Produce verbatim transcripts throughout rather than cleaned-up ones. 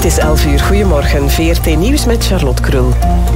Het is elf uur. Goedemorgen. V R T Nieuws met Charlotte Krul.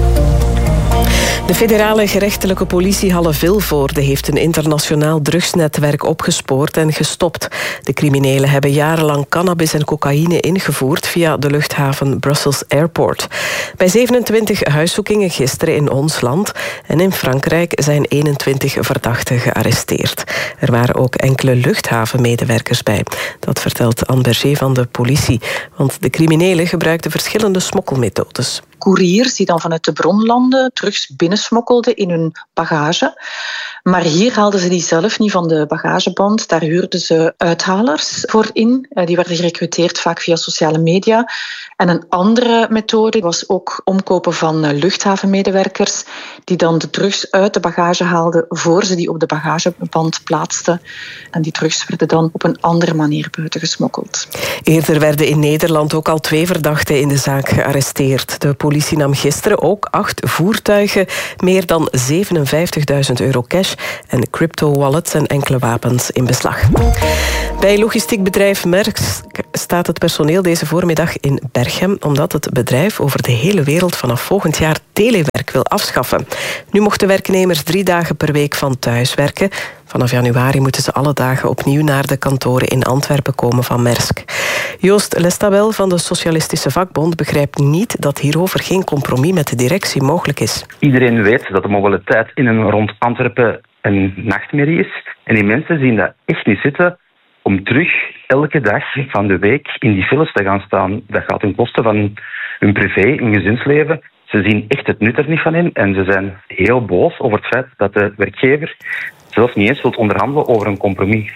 De federale gerechtelijke politie Halle-Vilvoorde heeft een internationaal drugsnetwerk opgespoord en gestopt. De criminelen hebben jarenlang cannabis en cocaïne ingevoerd via de luchthaven Brussels Airport. Bij zevenentwintig huiszoekingen gisteren in ons land en in Frankrijk zijn eenentwintig verdachten gearresteerd. Er waren ook enkele luchthavenmedewerkers bij. Dat vertelt Anne Berger van de politie. Want de criminelen gebruikten verschillende smokkelmethodes. Couriers die dan vanuit de bronlanden drugs binnensmokkelden in hun bagage. Maar hier haalden ze die zelf niet van de bagageband. Daar huurden ze uithalers voor in. Die werden gerecruiteerd vaak via sociale media. En een andere methode was ook omkopen van luchthavenmedewerkers die dan de drugs uit de bagage haalden voor ze die op de bagageband plaatsten. En die drugs werden dan op een andere manier buiten gesmokkeld. Eerder werden in Nederland ook al twee verdachten in de zaak gearresteerd. De politie nam gisteren ook acht voertuigen, meer dan zevenenvijftigduizend euro cash en crypto-wallets en enkele wapens in beslag. Bij logistiek bedrijf Maersk staat het personeel deze voormiddag in Berchem, omdat het bedrijf over de hele wereld vanaf volgend jaar telewerk wil afschaffen. Nu mochten werknemers drie dagen per week van thuis werken. Vanaf januari moeten ze alle dagen opnieuw naar de kantoren in Antwerpen komen van Maersk. Joost Lestabel van de Socialistische Vakbond begrijpt niet dat hierover geen compromis met de directie mogelijk is. Iedereen weet dat de mobiliteit in en rond Antwerpen een nachtmerrie is. En die mensen zien dat echt niet zitten om terug elke dag van de week in die files te gaan staan. Dat gaat ten koste van hun privé, hun gezinsleven. Ze zien echt het nut er niet van in en ze zijn heel boos over het feit dat de werkgever zelfs niet eens wilt onderhandelen over een compromis.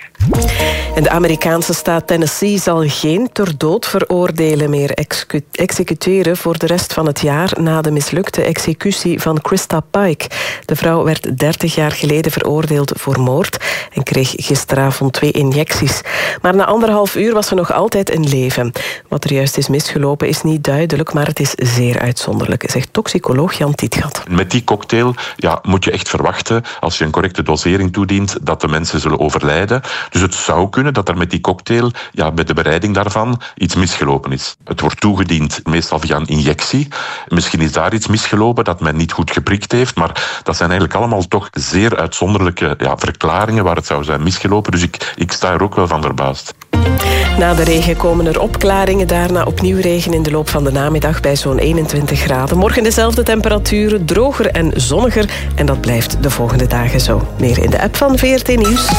En de Amerikaanse staat Tennessee zal geen ter dood veroordelen meer execu- executeren voor de rest van het jaar na de mislukte executie van Krista Pike. De vrouw werd dertig jaar geleden veroordeeld voor moord en kreeg gisteravond twee injecties. Maar na anderhalf uur was ze nog altijd in leven. Wat er juist is misgelopen is niet duidelijk, maar het is zeer uitzonderlijk, zegt toxicoloog Jan Tietgat. Met die cocktail ja, moet je echt verwachten, als je een correcte dosering toedient, dat de mensen zullen overlijden. Dus het zou kunnen dat er met die cocktail, ja, met de bereiding daarvan, iets misgelopen is. Het wordt toegediend meestal via een injectie. Misschien is daar iets misgelopen dat men niet goed geprikt heeft, maar dat zijn eigenlijk allemaal toch zeer uitzonderlijke ja, verklaringen waar het zou zijn misgelopen. Dus ik, ik sta er ook wel van verbaasd. Na de regen komen er opklaringen, daarna opnieuw regen in de loop van de namiddag bij zo'n eenentwintig graden. Morgen dezelfde temperaturen, droger en zonniger en dat blijft de volgende dagen zo. Meer in de app van V R T Nieuws.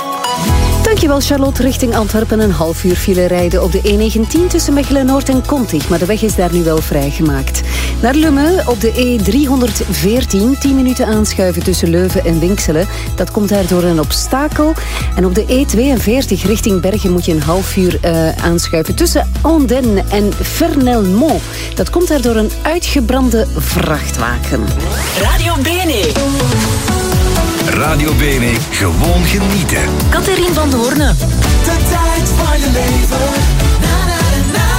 Dankjewel Charlotte. Richting Antwerpen een half uur file rijden op de E negentien tussen Mechelen-Noord en Kontig, maar de weg is daar nu wel vrijgemaakt. Naar Lummen op de E driehonderdveertien, tien minuten aanschuiven tussen Leuven en Winkselen. Dat komt daardoor een obstakel. En op de E tweeënveertig richting Bergen moet je een half uur uh, aanschuiven tussen Andenne en Fernelmont. Dat komt daardoor een uitgebrande vrachtwagen. Radio Bene. Radio Bene, gewoon genieten. Catherine van Doorne. De tijd van je leven. Na, na, na.